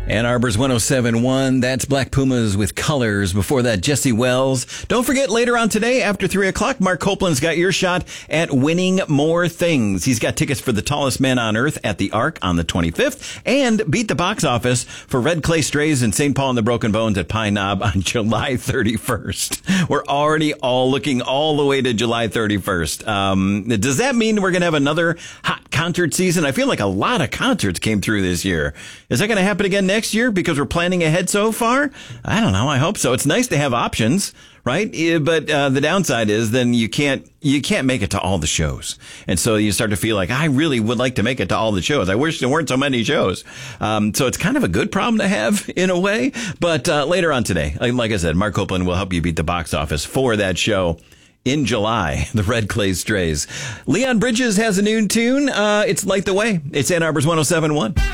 Ann Arbor's 107.1. That's Black Pumas with Colors. Before that, Jesse Wells. Don't forget, later on today, after 3 o'clock, Mark Copeland's got your shot at winning more things. He's got tickets for The Tallest Man on Earth at the Arc on the 25th and Beat the Box Office for Red Clay Strays and St. Paul and the Broken Bones at Pine Knob on July 31st. We're already all looking all the way to July 31st. Does that mean we're going to have another hot concert season? I feel like a lot of concerts came through this year. Is that going to happen again next year because we're planning ahead so far? I don't know. I hope so. It's nice to have options, right? But the downside is then you can't make it to all the shows. And so you start to feel like, I really would like to make it to all the shows. I wish there weren't so many shows. So it's kind of a good problem to have in a way. But later on today, like I said, Mark Copeland will help you beat the box office for that show in July, the Red Clay Strays. Leon Bridges has a new tune. It's Light the Way. It's Ann Arbor's 107.1.